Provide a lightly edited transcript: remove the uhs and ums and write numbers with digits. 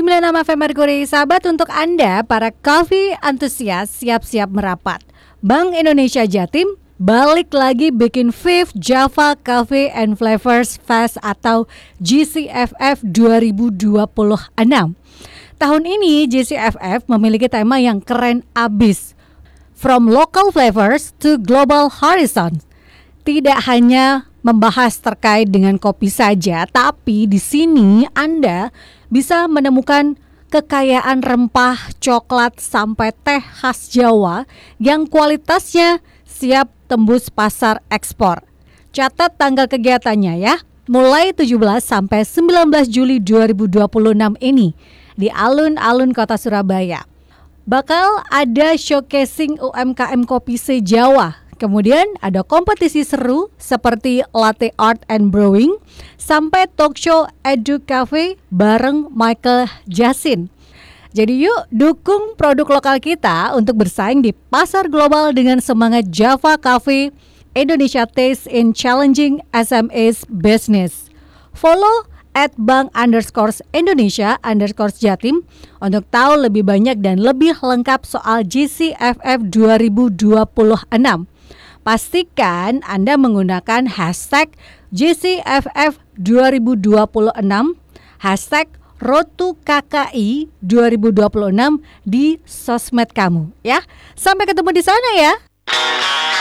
101,9 FM Mercury. Sahabat, untuk Anda para coffee antusias, siap-siap merapat. Bank Indonesia Jatim balik lagi bikin 5th Java Coffee and Flavors Fest atau GCFF 2026. Tahun ini GCFF memiliki tema yang keren abis. From local flavors to global horizon. Tidak hanya membahas terkait dengan kopi saja, tapi di sini Anda bisa menemukan kekayaan rempah, coklat, sampai teh khas Jawa yang kualitasnya siap tembus pasar ekspor. Catat tanggal kegiatannya ya, mulai 17 sampai 19 Juli 2026 ini di alun-alun kota Surabaya. Bakal ada showcasing UMKM kopi se-Jawa. Kemudian ada kompetisi seru seperti latte art and brewing sampai talk show Edu Cafe bareng Michael Jasin. Jadi yuk dukung produk lokal kita untuk bersaing di pasar global dengan semangat Java Cafe Indonesia Taste in Challenging SMEs Business. Follow @bank_Indonesia_Jatim untuk tahu lebih banyak dan lebih lengkap soal GCFF 2026. Pastikan Anda menggunakan hashtag GCFF 2026, hashtag RoadToKKI 2026 di sosmed kamu ya. Sampai ketemu di sana ya.